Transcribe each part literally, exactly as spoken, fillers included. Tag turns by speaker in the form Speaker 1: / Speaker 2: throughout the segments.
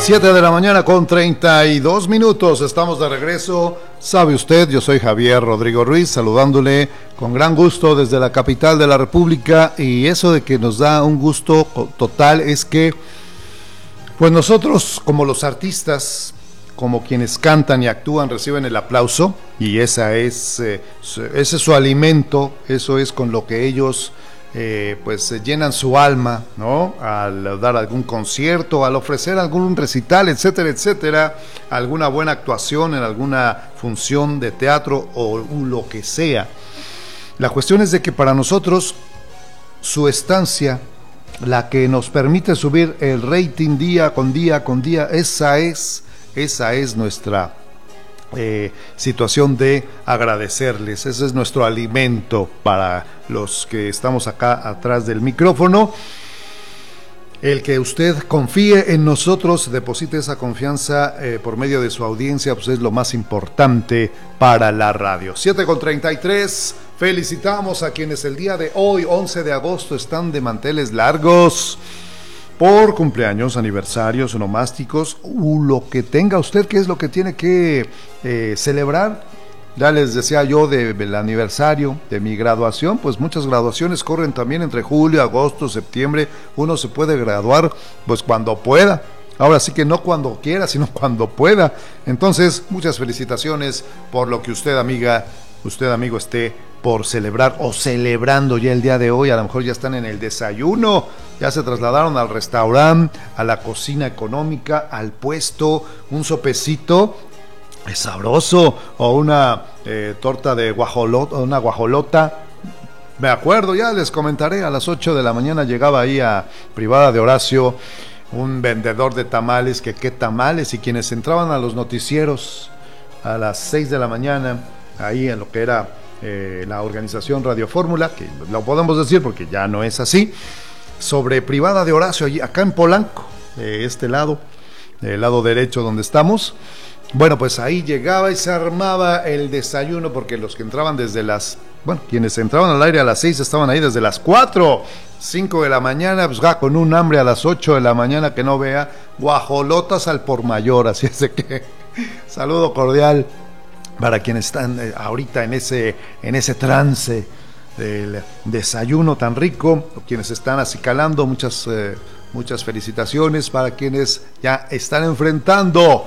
Speaker 1: siete de la mañana con treinta y dos minutos, estamos de regreso. Sabe usted, yo soy Javier Rodrigo Ruiz, saludándole con gran gusto desde la capital de la República, y eso de que nos da un gusto total es que, pues nosotros como los artistas, como quienes cantan y actúan, reciben el aplauso, y esa es, eh, ese es su alimento, eso es con lo que ellos Eh, pues llenan su alma, ¿no? Al dar algún concierto, al ofrecer algún recital, etcétera, etcétera, alguna buena actuación en alguna función de teatro o lo que sea. La cuestión es de que para nosotros su estancia, la que nos permite subir el rating día con día con día, esa es, esa es nuestra Eh, situación de agradecerles. Ese es nuestro alimento para los que estamos acá atrás del micrófono. El que usted confíe en nosotros, deposite esa confianza eh, por medio de su audiencia, pues es lo más importante para la radio. siete con treinta y tres, felicitamos a quienes el día de hoy, once de agosto, están de manteles largos por cumpleaños, aniversarios, onomásticos, uh, lo que tenga usted, que es lo que tiene que eh, celebrar. Ya les decía yo de, del aniversario de mi graduación, pues muchas graduaciones corren también entre julio, agosto, septiembre. Uno se puede graduar pues cuando pueda. Ahora sí que no cuando quiera, sino cuando pueda. Entonces, muchas felicitaciones por lo que usted, amiga, usted, amigo, esté por celebrar o celebrando ya el día de hoy. A lo mejor ya están en el desayuno, ya se trasladaron al restaurante, a la cocina económica, al puesto, un sopecito es sabroso, o una eh, torta de guajolota, una guajolota. Me acuerdo, ya les comentaré, a las ocho de la mañana llegaba ahí a Privada de Horacio un vendedor de tamales, que qué tamales, y quienes entraban a los noticieros a las seis de la mañana, ahí en lo que era Eh, la organización Radio Fórmula, que lo podemos decir porque ya no es así, sobre Privada de Horacio, allí, acá en Polanco, de este lado, del lado derecho donde estamos. Bueno, pues ahí llegaba y se armaba el desayuno, porque los que entraban desde las, bueno, quienes entraban al aire a las seis estaban ahí desde las cuatro, cinco de la mañana, pues ya con un hambre a las ocho de la mañana que no vea, guajolotas al por mayor, así es de que saludo cordial para quienes están eh, ahorita en ese, en ese trance del desayuno tan rico, o quienes están acicalando, muchas, eh, muchas felicitaciones para quienes ya están enfrentando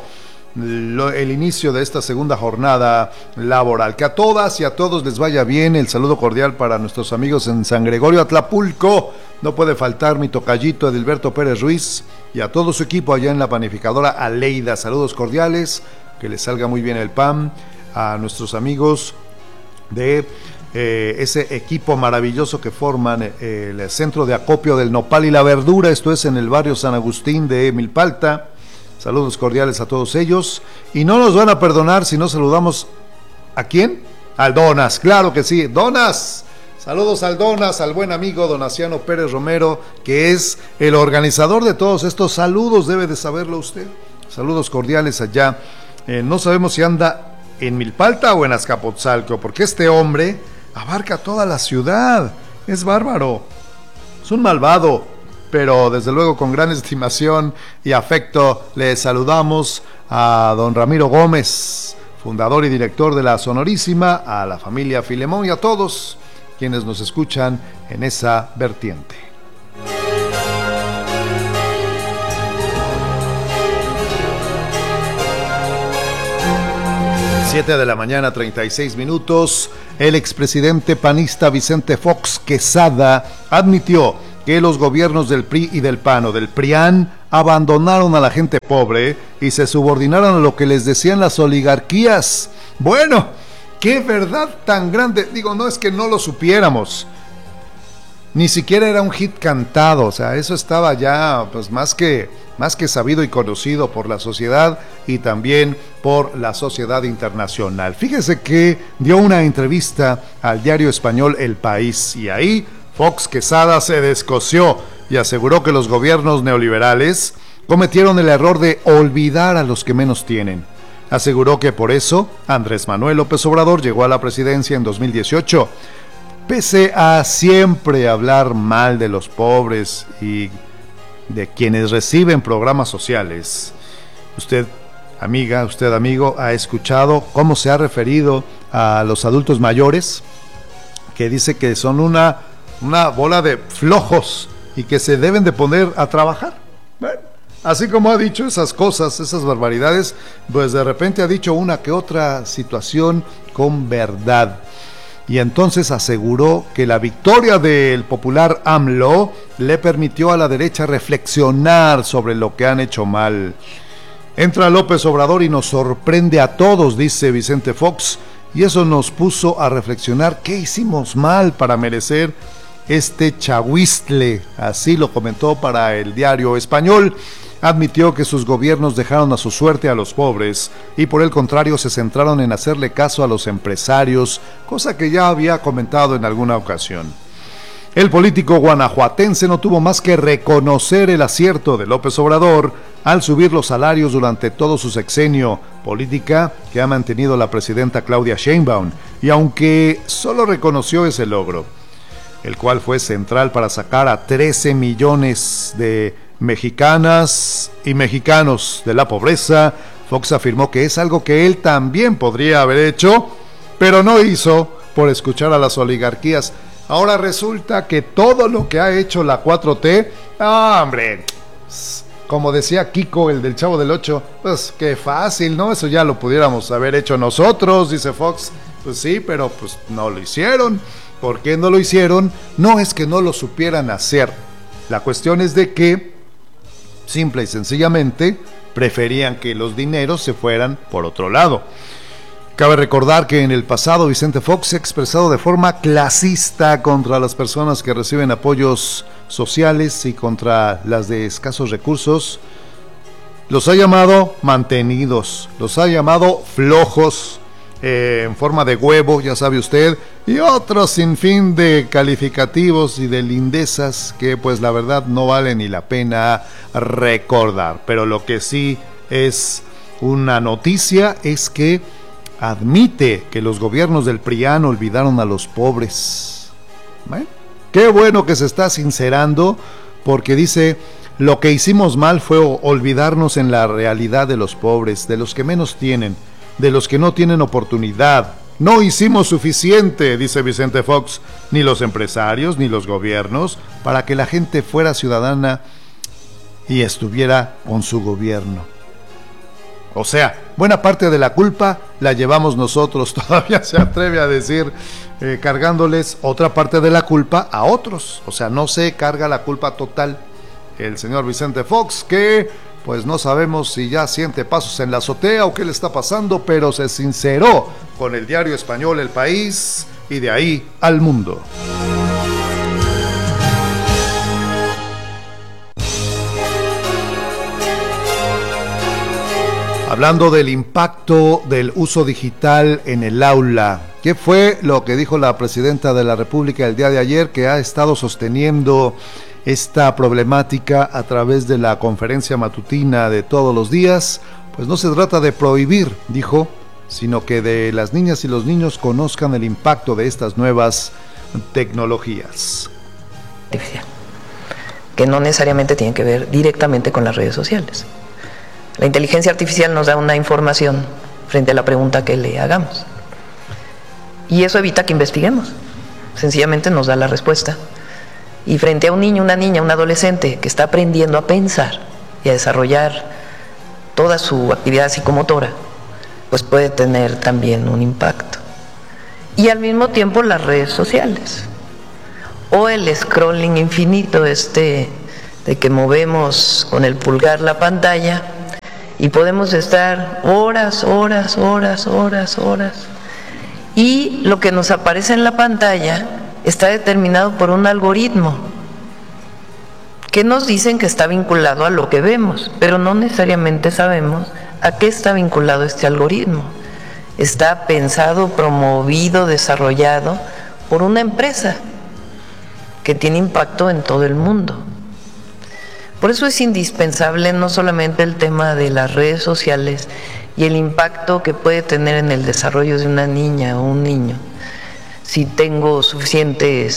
Speaker 1: lo, el inicio de esta segunda jornada laboral. Que a todas y a todos les vaya bien. El saludo cordial para nuestros amigos en San Gregorio Atlapulco. No puede faltar mi tocallito Edilberto Pérez Ruiz y a todo su equipo allá en la panificadora Aleida. Saludos cordiales, que les salga muy bien el pan. A nuestros amigos de eh, ese equipo maravilloso que forman eh, el centro de acopio del nopal y la verdura, esto es en el barrio San Agustín de Milpalta. Saludos cordiales a todos ellos, y no nos van a perdonar si no saludamos ¿a quién? Al Donas, claro que sí, Donas. Saludos al Donas, al buen amigo Donaciano Pérez Romero, que es el organizador de todos estos saludos, debe de saberlo usted. Saludos cordiales allá. Eh, no sabemos si anda en Milpalta o en Azcapotzalco, porque este hombre abarca toda la ciudad. Es bárbaro, es un malvado, pero desde luego con gran estimación y afecto le saludamos a don Ramiro Gómez, fundador y director de la Sonorísima, a la familia Filemón y a todos quienes nos escuchan en esa vertiente. siete de la mañana, treinta y seis minutos. El expresidente panista Vicente Fox Quesada admitió que los gobiernos del P R I y del P A N o del PRIAN abandonaron a la gente pobre y se subordinaron a lo que les decían las oligarquías. Bueno, qué verdad tan grande. Digo, no es que no lo supiéramos, ni siquiera era un hit cantado, o sea, eso estaba ya pues más que, más que sabido y conocido por la sociedad y también por la sociedad internacional. Fíjese que dio una entrevista al diario español El País, y ahí Fox Quesada se descoció y aseguró que los gobiernos neoliberales cometieron el error de olvidar a los que menos tienen. Aseguró que por eso Andrés Manuel López Obrador llegó a la presidencia en dos mil dieciocho. Pese a siempre hablar mal de los pobres y de quienes reciben programas sociales, Usted, amiga, usted, amigo, ha escuchado cómo se ha referido a los adultos mayores, que dice que son una, una bola de flojos y que se deben de poner a trabajar. Bueno, así como ha dicho esas cosas, esas barbaridades, pues de repente ha dicho una que otra situación con verdad. Y entonces aseguró que la victoria del popular AMLO le permitió a la derecha reflexionar sobre lo que han hecho mal. Entra López Obrador y nos sorprende a todos, dice Vicente Fox, y eso nos puso a reflexionar qué hicimos mal para merecer este chahuistle, así lo comentó para el Diario Español. Admitió que sus gobiernos dejaron a su suerte a los pobres y por el contrario se centraron en hacerle caso a los empresarios, cosa que ya había comentado en alguna ocasión. El político guanajuatense no tuvo más que reconocer el acierto de López Obrador al subir los salarios durante todo su sexenio, política que ha mantenido la presidenta Claudia Sheinbaum, y aunque solo reconoció ese logro, el cual fue central para sacar a trece millones de mexicanas y mexicanos de la pobreza, Fox afirmó que es algo que él también podría haber hecho, pero no hizo por escuchar a las oligarquías. Ahora resulta que todo lo que ha hecho la cuatro T, ¡ah, hombre! Como decía Kiko, el del Chavo del Ocho, pues qué fácil, ¿no? Eso ya lo pudiéramos haber hecho nosotros, dice Fox. Pues sí, pero pues no lo hicieron. ¿Por qué no lo hicieron? No es que no lo supieran hacer. La cuestión es de que, simple y sencillamente, preferían que los dineros se fueran por otro lado. Cabe recordar que en el pasado Vicente Fox se ha expresado de forma clasista contra las personas que reciben apoyos sociales y contra las de escasos recursos. Los ha llamado mantenidos, los ha llamado flojos, eh, en forma de huevo, ya sabe usted, y otros sinfín de calificativos y de lindezas que pues la verdad no vale ni la pena recordar. Pero lo que sí es una noticia es que admite que los gobiernos del PRIAN olvidaron a los pobres. ¿Eh? Qué bueno que se está sincerando, porque dice, lo que hicimos mal fue olvidarnos en la realidad de los pobres, de los que menos tienen, de los que no tienen oportunidad. No hicimos suficiente, dice Vicente Fox, ni los empresarios ni los gobiernos, para que la gente fuera ciudadana y estuviera con su gobierno. O sea, buena parte de la culpa la llevamos nosotros, todavía se atreve a decir, eh, cargándoles otra parte de la culpa a otros. O sea, no se carga la culpa total el señor Vicente Fox, que pues no sabemos si ya siente pasos en la azotea o qué le está pasando, pero se sinceró con el Diario Español El País y de ahí al mundo. Hablando del impacto del uso digital en el aula, ¿qué fue lo que dijo la presidenta de la República el día de ayer, que ha estado sosteniendo esta problemática a través de la conferencia matutina de todos los días? Pues no se trata de prohibir, dijo, sino que de las niñas y los niños conozcan el impacto de estas nuevas tecnologías.
Speaker 2: Artificial, que no necesariamente tiene que ver directamente con las redes sociales. La inteligencia artificial nos da una información frente a la pregunta que le hagamos. Y eso evita que investiguemos. Sencillamente nos da la respuesta. Y frente a un niño, una niña, un adolescente que está aprendiendo a pensar y a desarrollar toda su actividad psicomotora, pues puede tener también un impacto. Y al mismo tiempo las redes sociales. O el scrolling infinito este de que movemos con el pulgar la pantalla y podemos estar horas, horas, horas, horas, horas. Y lo que nos aparece en la pantalla está determinado por un algoritmo que nos dicen que está vinculado a lo que vemos, pero no necesariamente sabemos a qué está vinculado este algoritmo. Está pensado, promovido, desarrollado por una empresa que tiene impacto en todo el mundo. Por eso es indispensable no solamente el tema de las redes sociales y el impacto que puede tener en el desarrollo de una niña o un niño, si tengo suficientes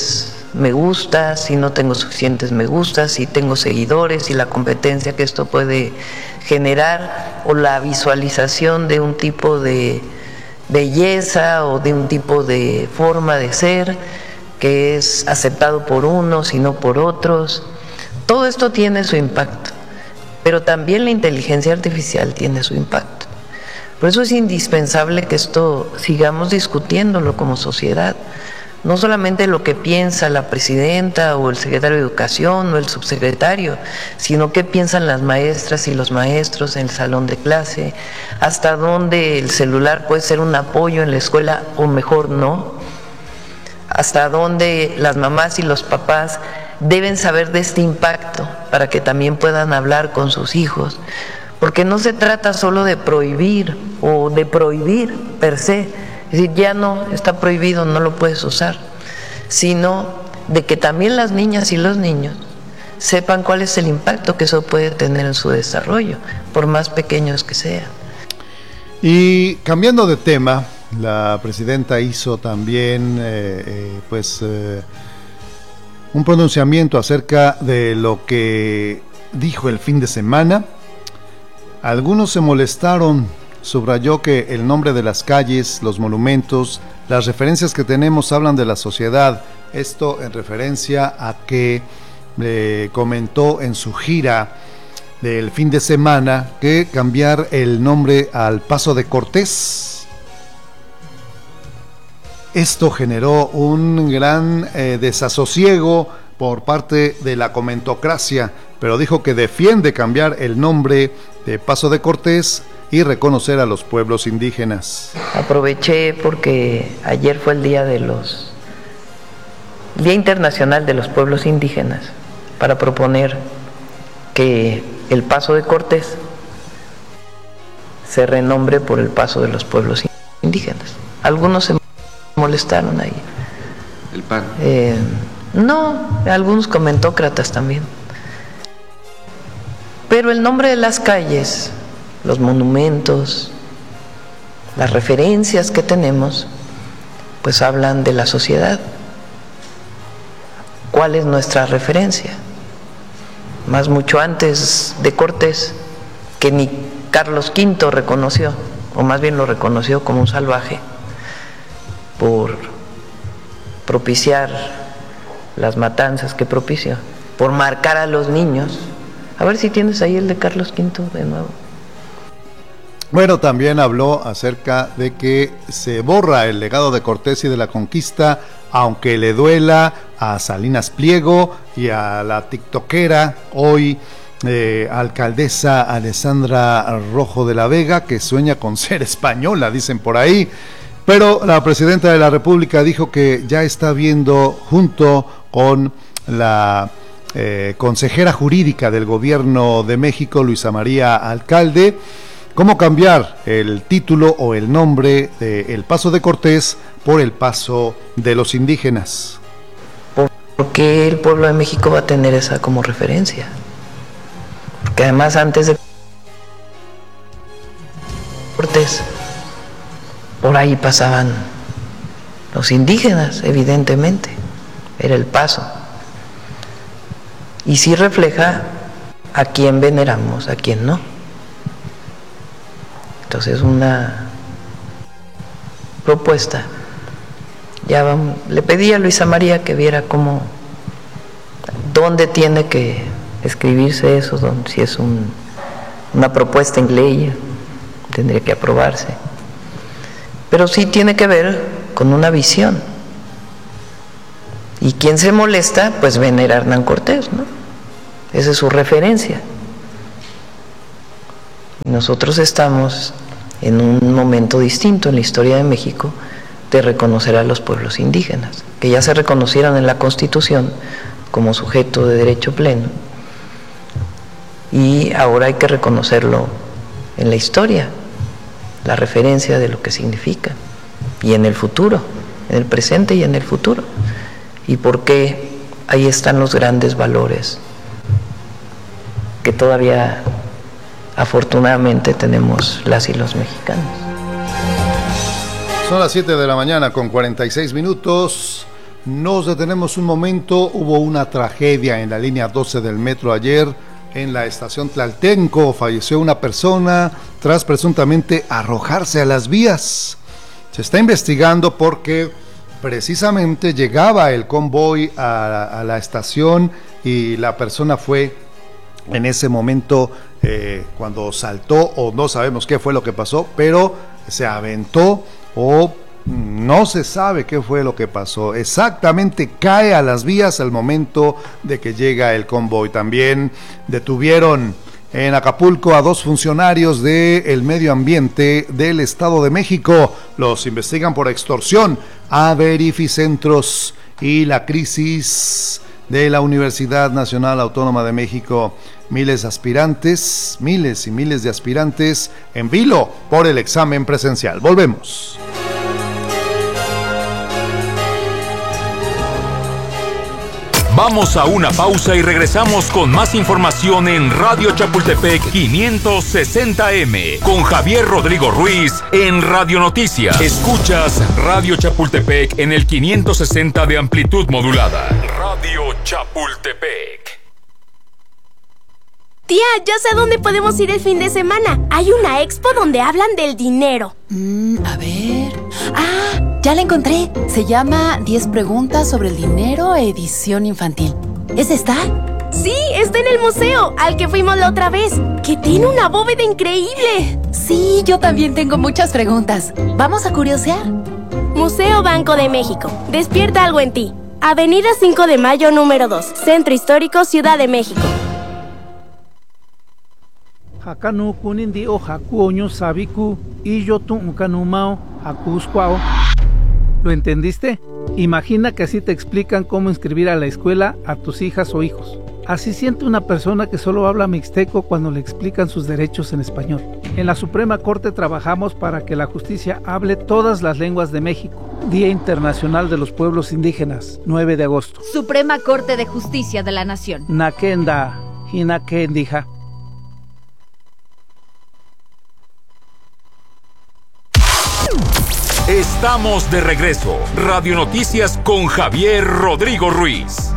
Speaker 2: me gustas, si no tengo suficientes me gustas, si tengo seguidores y la competencia que esto puede generar, o la visualización de un tipo de belleza o de un tipo de forma de ser que es aceptado por unos y no por otros. Todo esto tiene su impacto, pero también la inteligencia artificial tiene su impacto. Por eso es indispensable que esto sigamos discutiéndolo como sociedad. No solamente lo que piensa la presidenta o el secretario de Educación o el subsecretario, sino qué piensan las maestras y los maestros en el salón de clase, hasta dónde el celular puede ser un apoyo en la escuela o mejor no, hasta dónde las mamás y los papás deben saber de este impacto para que también puedan hablar con sus hijos, porque no se trata solo de prohibir o de prohibir per se, es decir, ya no está prohibido, no lo puedes usar, sino de que también las niñas y los niños sepan cuál es el impacto que eso puede tener en su desarrollo, por más pequeños que sean.
Speaker 1: Y cambiando de tema, la presidenta hizo también eh, eh, pues eh, un pronunciamiento acerca de lo que dijo el fin de semana. Algunos se molestaron. Subrayó que el nombre de las calles, los monumentos, las referencias que tenemos hablan de la sociedad. Esto en referencia a que eh, comentó en su gira del fin de semana que cambiar el nombre al Paso de Cortés. Esto generó un gran eh, desasosiego por parte de la comentocracia, pero dijo que defiende cambiar el nombre de Paso de Cortés y reconocer a los pueblos indígenas.
Speaker 2: Aproveché porque ayer fue el día de los Día Internacional de los Pueblos Indígenas para proponer que el Paso de Cortés se renombre por el Paso de los Pueblos Indígenas. Algunos se molestaron ahí.
Speaker 3: El P A N.
Speaker 2: Eh, no, algunos comentócratas también. Pero el nombre de las calles, los monumentos, las referencias que tenemos, pues hablan de la sociedad. ¿Cuál es nuestra referencia? Más mucho antes de Cortés, que ni Carlos quinto reconoció, o más bien lo reconoció como un salvaje, por propiciar las matanzas que propició, por marcar a los niños. A ver si tienes ahí el de Carlos quinto de nuevo.
Speaker 1: Bueno, también habló acerca de que se borra el legado de Cortés y de la conquista, aunque le duela a Salinas Pliego y a la tiktokera, hoy eh, alcaldesa Alessandra Rojo de la Vega, que sueña con ser española, dicen por ahí. Pero la presidenta de la República dijo que ya está viendo, junto con la eh, consejera jurídica del Gobierno de México, Luisa María Alcalde, cómo cambiar el título o el nombre de El Paso de Cortés por el Paso de los Indígenas.
Speaker 2: ¿Por qué el pueblo de México va a tener esa como referencia? Porque además antes de Cortés, por ahí pasaban los indígenas, evidentemente, era el paso. Y sí refleja a quién veneramos, a quién no. Entonces una propuesta. Ya vamos, le pedí a Luisa María que viera cómo, dónde tiene que escribirse eso, dónde, si es un, una propuesta en ley, tendría que aprobarse. Pero sí tiene que ver con una visión. ¿Y quién se molesta? Pues venera a Hernán Cortés, ¿no? Esa es su referencia. Nosotros estamos en un momento distinto en la historia de México de reconocer a los pueblos indígenas, que ya se reconocieron en la Constitución como sujeto de derecho pleno, y ahora hay que reconocerlo en la historia, la referencia de lo que significa, y en el futuro, en el presente y en el futuro, y por qué ahí están los grandes valores que todavía afortunadamente tenemos las y los mexicanos.
Speaker 1: Son las siete de la mañana con cuarenta y seis minutos. Nos detenemos un momento. Hubo una tragedia en la línea doce del metro ayer en la estación Tlaltenco. Falleció una persona tras presuntamente arrojarse a las vías. Se está investigando porque precisamente llegaba el convoy a, a la estación y la persona fue en ese momento eh, cuando saltó, o no sabemos qué fue lo que pasó, pero se aventó o no se sabe qué fue lo que pasó. Exactamente cae a las vías al momento de que llega el convoy. También detuvieron en Acapulco a dos funcionarios del medio ambiente del Estado de México. Los investigan por extorsión a verificentros y la crisis de la Universidad Nacional Autónoma de México. Miles de aspirantes, miles y miles de aspirantes en vilo por el examen presencial. Volvemos.
Speaker 3: Vamos a una pausa y regresamos con más información en Radio Chapultepec quinientos sesenta eme con Javier Rodrigo Ruiz en Radio Noticias. Escuchas Radio Chapultepec en el quinientos sesenta de amplitud modulada. Radio Chapultepec.
Speaker 4: Tía, ya sé a dónde podemos ir el fin de semana. Hay una expo donde hablan del dinero.
Speaker 5: Mm, a ver... ¡Ah! Ya la encontré. Se llama diez preguntas sobre el dinero, edición infantil. ¿Es esta?
Speaker 4: Sí, está en el museo, al que fuimos la otra vez, que tiene una bóveda increíble.
Speaker 5: Sí, yo también tengo muchas preguntas. ¿Vamos a curiosear?
Speaker 4: Museo Banco de México. Despierta algo en ti. Avenida cinco de mayo, número dos. Centro Histórico, Ciudad de México.
Speaker 6: Hakanu kunindi o hakuoño sabiku y yo tu ukanumao hakuskwao. ¿Lo entendiste? Imagina que así te explican cómo inscribir a la escuela a tus hijas o hijos. Así siente una persona que solo habla mixteco cuando le explican sus derechos en español. En la Suprema Corte trabajamos para que la justicia hable todas las lenguas de México. Día Internacional de los Pueblos Indígenas, nueve de agosto.
Speaker 7: Suprema Corte de Justicia de la Nación.
Speaker 6: Nakenda, hinakendija.
Speaker 3: Estamos de regreso. Radio Noticias con Javier Rodrigo Ruiz.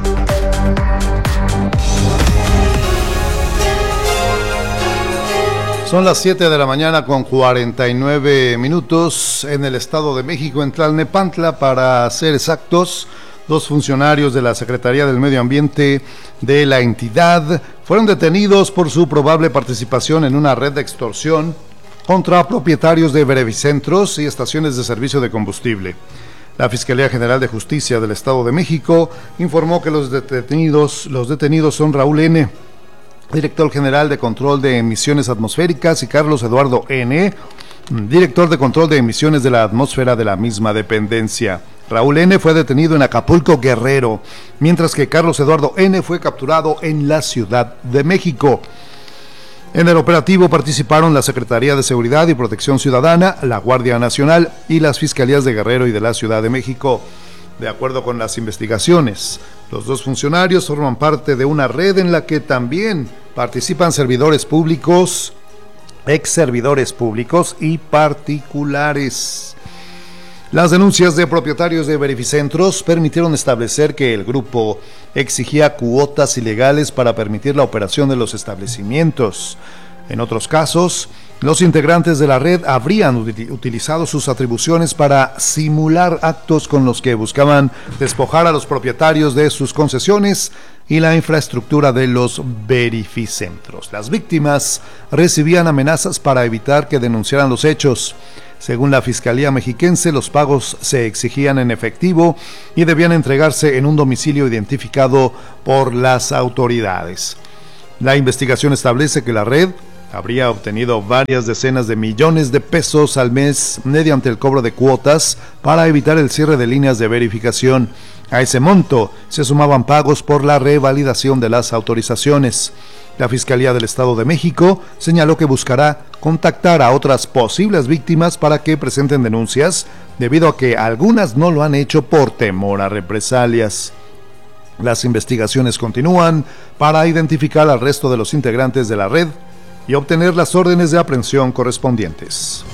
Speaker 1: Son las siete de la mañana con cuarenta y nueve minutos en el Estado de México, en Tlalnepantla, para ser exactos. Dos funcionarios de la Secretaría del Medio Ambiente de la entidad fueron detenidos por su probable participación en una red de extorsión contra propietarios de brevicentros y estaciones de servicio de combustible. La Fiscalía General de Justicia del Estado de México informó que los detenidos, los detenidos son Raúl N., director general de Control de Emisiones Atmosféricas, y Carlos Eduardo N., director de Control de Emisiones de la Atmósfera de la misma dependencia. Raúl N. fue detenido en Acapulco, Guerrero, mientras que Carlos Eduardo N. fue capturado en la Ciudad de México. En el operativo participaron la Secretaría de Seguridad y Protección Ciudadana, la Guardia Nacional y las Fiscalías de Guerrero y de la Ciudad de México. De acuerdo con las investigaciones, los dos funcionarios forman parte de una red en la que también participan servidores públicos, ex servidores públicos y particulares. Las denuncias de propietarios de verificentros permitieron establecer que el grupo exigía cuotas ilegales para permitir la operación de los establecimientos. En otros casos, los integrantes de la red habrían utilizado sus atribuciones para simular actos con los que buscaban despojar a los propietarios de sus concesiones y la infraestructura de los verificentros. Las víctimas recibían amenazas para evitar que denunciaran los hechos. Según la Fiscalía Mexiquense, los pagos se exigían en efectivo y debían entregarse en un domicilio identificado por las autoridades. La investigación establece que la red habría obtenido varias decenas de millones de pesos al mes mediante el cobro de cuotas para evitar el cierre de líneas de verificación. A ese monto se sumaban pagos por la revalidación de las autorizaciones. La Fiscalía del Estado de México señaló que buscará contactar a otras posibles víctimas para que presenten denuncias, debido a que algunas no lo han hecho por temor a represalias. Las investigaciones continúan para identificar al resto de los integrantes de la red y obtener las órdenes de aprehensión correspondientes.